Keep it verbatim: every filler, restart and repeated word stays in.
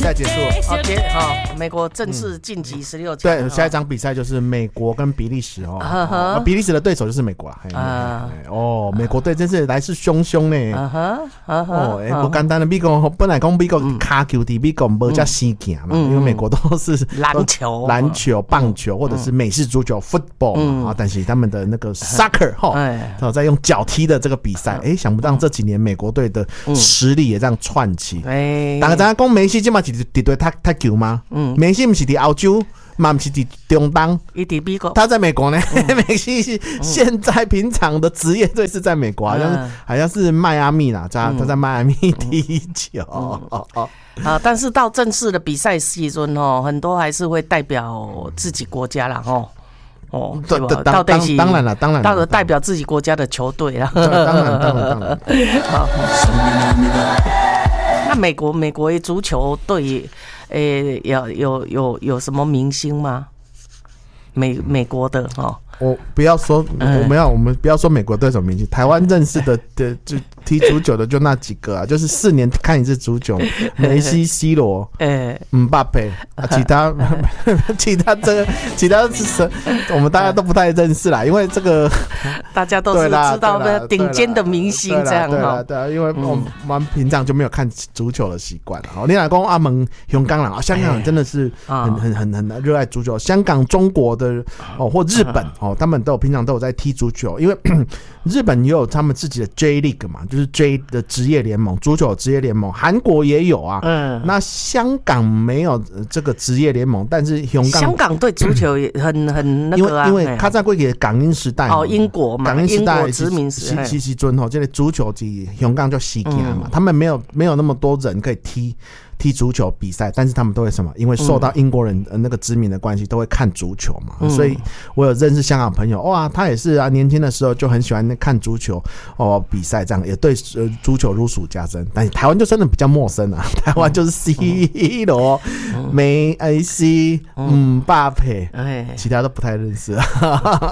赛结束。 OK， 好，美国正式晋级十六强。 对，下一场比赛就是美国跟比利时哦。 Uh-huh. 哦比利时的对手就是美国啊。Uh-huh. 哦，美国队真是来势汹汹呢。 嗯哼， 哦，哎，不简单的。美国本来讲美国卡球的美国没叫西行嘛，因为美国都是篮球、 篮球、棒球或者是美式足球 football 嘛。但是他们的那个 soccer 哈，在用脚踢的这个比赛，哎，想不到这几年美国队的实力也这样串起。大家知道讲梅西这嘛是伫对踢踢球吗？嗯，梅西不是伫欧洲，嘛不是伫中东， 伊伫美国， 他在美国呢。嗯、梅西是现在平常的职业队是在美国，好像是、嗯、好像是迈阿密啦，他他在迈阿密踢球。嗯嗯、哦哦啊，但是到正式的比赛时阵哦，很多还是会代表自己国家啦吼。哦，对吧？到底是当然了，当然到了代表自己国家的球队啦。 当然，当然，当然。好。 那美国美国足球队，诶、欸，有有有有什么明星吗？美美国的哈、哦， 我不要说，嗯、我们要我们不要说美国队什么明星，台湾认识的的就踢足球的就那几个啊，就是四年看一次足球，梅西、C 罗、诶、姆巴佩，其他其他这个其他是我们大家都不太认识啦，因为这个大家都是知道的顶尖的明星这样哈。 对啊，因为我们平常就没有看足球的习惯。好，你来讲阿门香港人啊，香港人真的是很很很很热爱足球，香港、中国的哦或日本哦，他们都有平常都有在踢足球，因为日本也有他们自己的 J League 嘛，就是 J 的职业联盟，足球职业联盟，韩国也有啊。嗯，那香港没有这个职业联盟，但是香港香港对足球也很很那个啊， 因为因为他在过去港英时代哦，英国嘛， 港英时代殖民时代， 时时阵吼，这个足球是香港就死行嘛、嗯，他们没有没有那么多人可以踢。踢足球比赛，但是他们都会什么？因为受到英国人那个殖民的关系，都会看足球嘛。嗯、所以我有认识香港朋友，哇，他也是啊，年轻的时候就很喜欢看足球哦比赛，这样也对呃足球如数家珍。但是台湾就真的比较陌生啊，台湾就是 C 罗、梅西、姆巴佩，其他都不太认识啊。